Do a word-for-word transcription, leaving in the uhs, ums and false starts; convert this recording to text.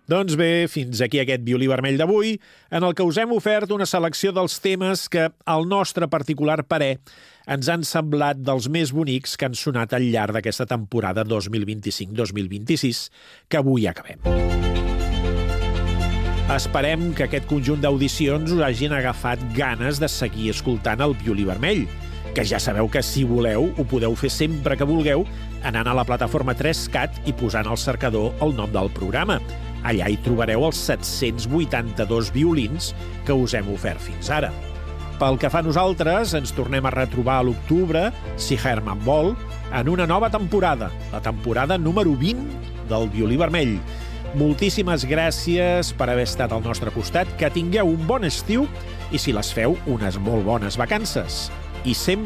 Doncs bé, fins aquí aquest violí vermell d'avui, en el que us hem ofert una selecció dels temes que, al nostre particular parer, ens han semblat dels més bonics que han sonat al llarg d'aquesta temporada dos mil vint-i-cinc dos mil vint-i-sis, que avui acabem. Esperem que aquest conjunt d'audicions us hagin agafat ganes de seguir escoltant el violí vermell, que ja sabeu que, si voleu, ho podeu fer sempre que vulgueu anant a la plataforma tres cat i posant al cercador el nom del programa. Allà hi trobareu els set-cents vuitanta-dos violins que us hem ofert fins ara. Pel que fa a nosaltres, ens tornem a retrobar a l'octubre, si Herman vol, en una nova temporada, la temporada número vint del Violí Vermell. Moltíssimes gràcies per haver estat al nostre costat, que tingueu un bon estiu i, si les feu, unes molt bones vacances. I sempre